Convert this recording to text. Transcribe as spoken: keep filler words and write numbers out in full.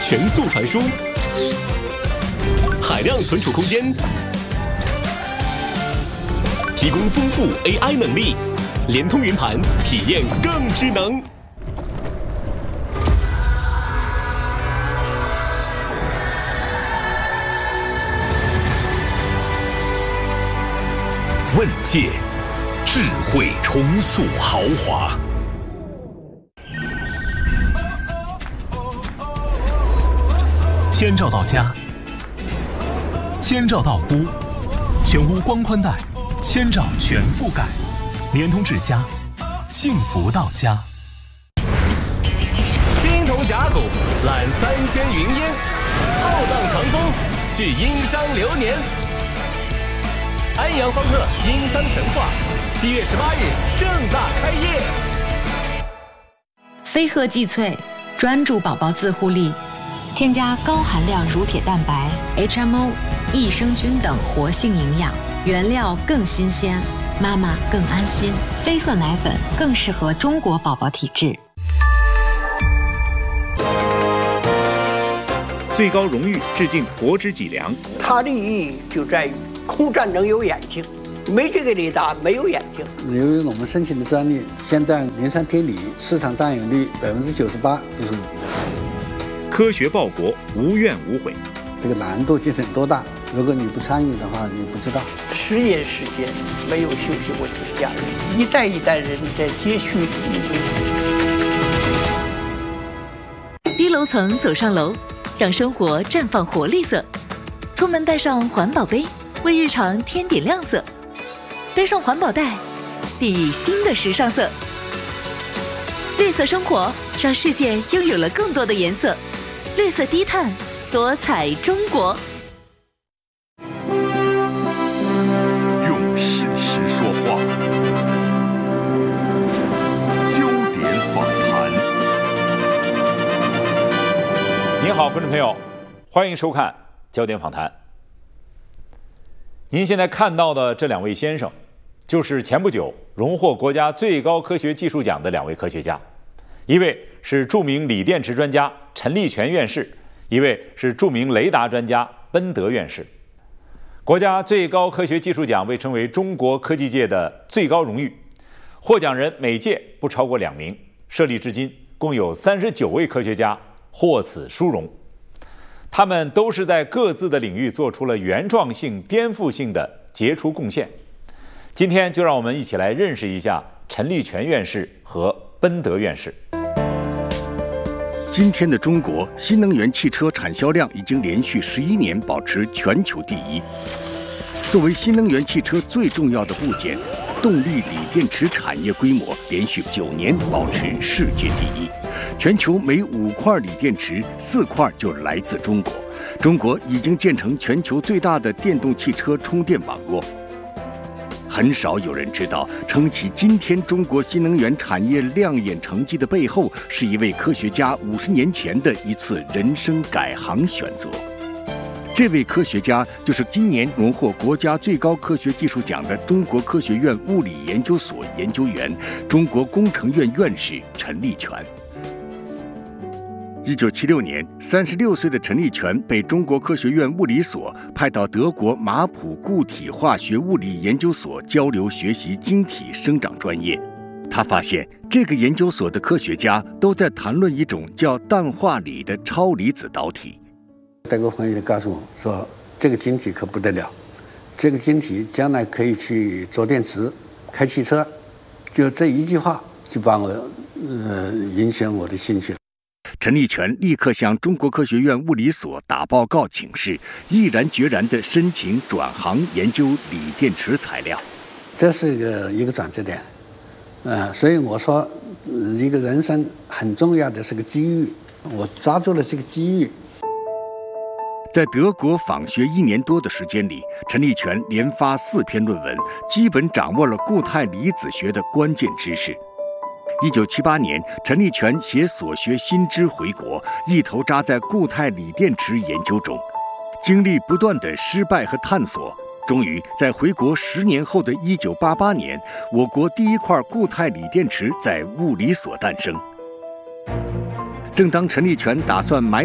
全速传输，海量存储空间，提供丰富 A I 能力，联通云盘，体验更智能。 问界，智慧重塑豪华。千兆到家，千兆到屋，全屋光宽带，千兆全覆盖，联通智家，幸福到家。 青铜甲骨揽三千云烟，浩荡长风续殷商流年。安阳方特殷商神话，七月十八日盛大开业。 飞鹤济萃，专注宝宝自护力，添加高含量乳铁蛋白、H M O、益生菌等活性营养，原料更新鲜，妈妈更安心。飞鹤奶粉更适合中国宝宝体质。 最高荣誉致敬国之脊梁， 它的意义就在于空战能有眼睛，没这个雷达没有眼睛。 由于我们申请的专利，现在磷酸铁锂市场占有率百分之九十八都是我们的。 科学报国，无怨无悔。 这个难度究竟多大？如果你不参与的话，你不知道。 十年时间没有休息过节假日，一代一代人在接续。 低楼层走上楼，让生活绽放活力色。出门带上环保杯，为日常添点亮色。背上环保袋，砥砺新的时尚色。绿色生活，让世界拥有了更多的颜色。绿色低碳，多彩中国。 用事实说话，焦点访谈。 您好，观众朋友，欢迎收看焦点访谈。您现在看到的这两位先生，就是前不久荣获国家最高科学技术奖的两位科学家，一位是著名锂电池专家陈立全院士，一位是著名雷达专家奔德院士。国家最高科学技术奖被称为中国科技界的最高荣誉，获奖人每届不超过两名，设立至今共有三十九位科学家获此殊荣。他们都是在各自的领域做出了原创性、颠覆性的杰出贡献。今天就让我们一起来认识一下陈立全院士和奔德院士。 今天的中国新能源汽车产销量已经连续十一年保持全球第一。作为新能源汽车最重要的部件，动力锂电池产业规模连续九年保持世界第一。全球每五块锂电池，四块就来自中国。中国已经建成全球最大的电动汽车充电网络。很少有人知道，撑起今天中国新能源产业亮眼成绩的背后，是一位科学家五十年前的一次人生改行选择。这位科学家就是今年荣获国家最高科学技术奖的中国科学院物理研究所研究员、中国工程院院士陈立全。一九七六年，三十六岁的陈立全被中国科学院物理所派到德国马普固体化学物理研究所交流学习晶体生长专业。他发现，这个研究所的科学家都在谈论一种叫氮化锂的超离子导体。 德国朋友告诉我说，这个晶体可不得了，这个晶体将来可以去做电池、开汽车。就这一句话，就把我呃引起我的兴趣了。 陈立全立刻向中国科学院物理所打报告请示，毅然决然地申请转行研究锂电池材料。 这是一个一个转折点，呃，所以我说，一个人生很重要的是个机遇，我抓住了这个机遇。 在德国访学一年多的时间里，陈立全连发四篇论文，基本掌握了固态离子学的关键知识。一九七八年，陈立全携所学新知回国，一头扎在固态锂电池研究中。经历不断的失败和探索，终于在回国十年后的一九八八年，我国第一块固态锂电池在物理所诞生。正当陈立全打算埋